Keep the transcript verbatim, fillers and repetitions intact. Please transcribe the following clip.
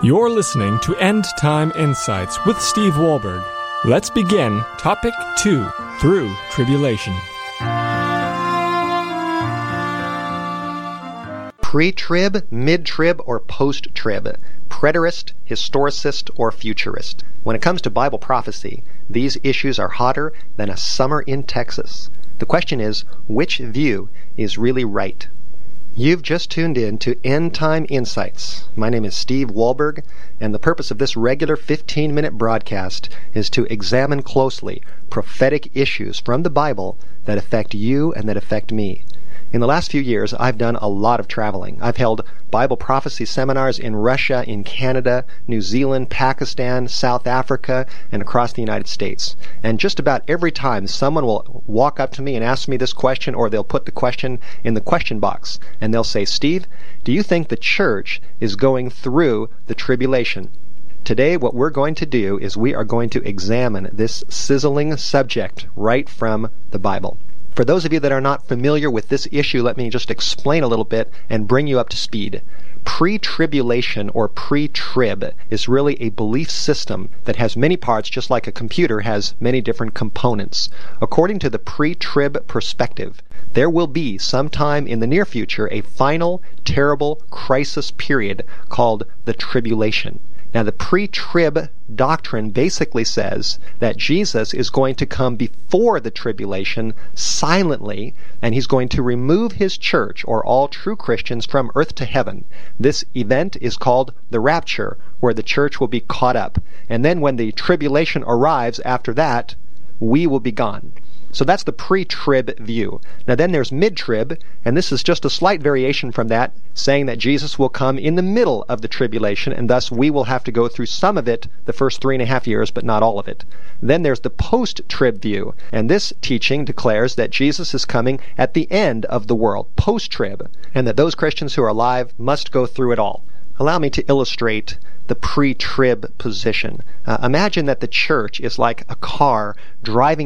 You're listening to End Time Insights with Steve Wohlberg. Let's begin Topic two, Through Tribulation. Pre-trib, mid-trib, or post-trib, preterist, historicist, or futurist. When it comes to Bible prophecy, these issues are hotter than a summer in Texas. The question is, which view is really right? You've just tuned in to End Time Insights. My name is Steve Wohlberg, and the purpose of this regular fifteen-minute broadcast is to examine closely prophetic issues from the Bible that affect you and that affect me. In the last few years, I've done a lot of traveling. I've held Bible prophecy seminars in Russia, in Canada, New Zealand, Pakistan, South Africa, and across the United States. And just about every time, someone will walk up to me and ask me this question, or they'll put the question in the question box, and they'll say, "Steve, do you think the church is going through the tribulation?" Today, what we're going to do is we are going to examine this sizzling subject right from the Bible. For those of you that are not familiar with this issue, let me just explain a little bit and bring you up to speed. Pre-tribulation or pre-trib is really a belief system that has many parts, just like a computer has many different components. According to the pre-trib perspective, there will be sometime in the near future a final, terrible crisis period called the tribulation. Now, the pre-trib doctrine basically says that Jesus is going to come before the tribulation silently, and he's going to remove his church, or all true Christians, from earth to heaven. This event is called the rapture, where the church will be caught up. And then when the tribulation arrives after that, we will be gone. So that's the pre-trib view. Now then there's mid-trib, and this is just a slight variation from that, saying that Jesus will come in the middle of the tribulation, and thus we will have to go through some of it the first three and a half years, but not all of it. Then there's the post-trib view, and this teaching declares that Jesus is coming at the end of the world, post-trib, and that those Christians who are alive must go through it all. Allow me to illustrate the pre-trib position. Uh, imagine that the church is like a car driving